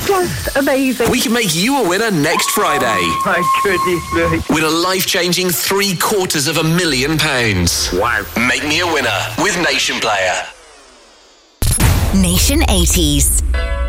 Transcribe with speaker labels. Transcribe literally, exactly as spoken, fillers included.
Speaker 1: Just amazing.
Speaker 2: We can make you a winner next Friday.
Speaker 1: My goodness me.
Speaker 2: Win a life-changing three quarters of a million pounds.
Speaker 1: Wow.
Speaker 2: Make me a winner with Nation Player.
Speaker 3: Nation eighties.